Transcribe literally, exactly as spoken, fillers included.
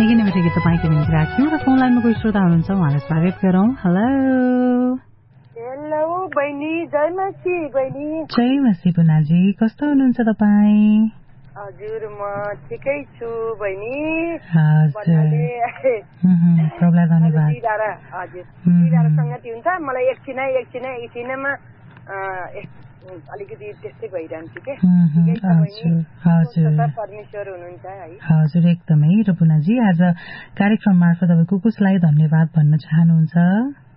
निकै नै मिठो गीत तपाईँको निम्ति राख्यौँ र फोन लाइनमा कोही श्रोता हुनुहुन्छ उहाँलाई स्वागत गरौँ। हेलो हेलो बहिनी, जय मसी बहिनी। जय मसी पुनाजी, कस्तो हुनुहुन्छ तपाईँ? हजुर म ठिकै छु बहिनी। हजुर प्रभुलाई धन्यवाद। हजुर दिदार सङ्गति हुन्छ, मलाई एकछिनै एकछिनै एकछिनमा अलिकति त्यस्तै भइरहन्छ के। परमेश्वर हुनुहुन्छ है। हजुर एकदमै। र पुनाजी आज कार्यक्रम मार्फत अब को कसलाई धन्यवाद भन्न चाहनुहुन्छ?